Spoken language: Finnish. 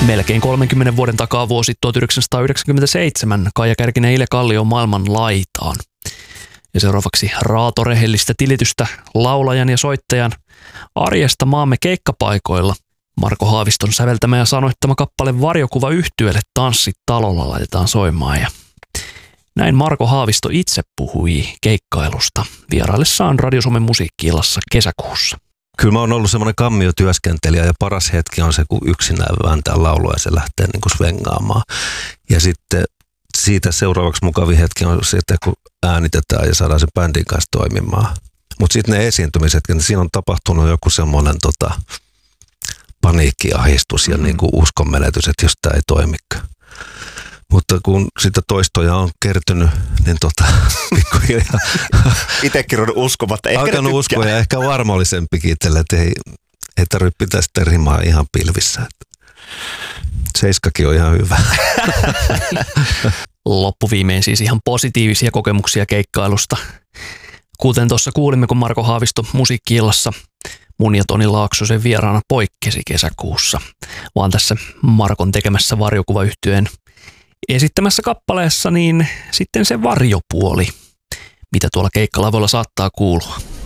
Melkein 30 vuoden takaa vuosi 1997 Kaija Kärkinen Ile Kallio maailman laitaan. Ja seuraavaksi raatorehellistä tilitystä laulajan ja soittajan arjesta maamme keikkapaikoilla. Marko Haaviston säveltämä ja sanoittama kappale Varjokuva yhtyeelle Tanssit talolla laitetaan soimaan. Ja näin Marko Haavisto itse puhui keikkailusta vieraillessaan Radio Suomen musiikki-illassa kesäkuussa. Kyllä mä oon ollut semmoinen kammiotyöskentelijä ja paras hetki on se, kun yksinään vääntää laulua ja se lähtee niin kuin svengaamaan. Ja sitten siitä seuraavaksi mukavin hetki on se, että kun äänitetään ja saadaan sen bändin kanssa toimimaan. Mutta sitten ne esiintymiset, niin siinä on tapahtunut joku semmoinen paniikkiahdistus ja niin kuin uskonmenetys, että jos tämä ei toimikaan. Mutta kun sitä toistoja on kertynyt, niin pikkuhiljaa itsekin on uskomatta. Alkanut uskoa ja ehkä varmallisempikin itselle, että ei tarvitse pitää sitä rimaa ihan pilvissä. Seiskakin on ihan hyvä. Loppuviimein siis ihan positiivisia kokemuksia keikkailusta. Kuten tuossa kuulimme, kun Marko Haavisto musiikki-illassa mun ja Toni Laaksosen vieraana poikkesi kesäkuussa, vaan tässä Markon tekemässä Varjokuva-yhtyeen esittämässä kappaleessa, niin sitten se varjopuoli, mitä tuolla keikkalavoilla saattaa kuulua.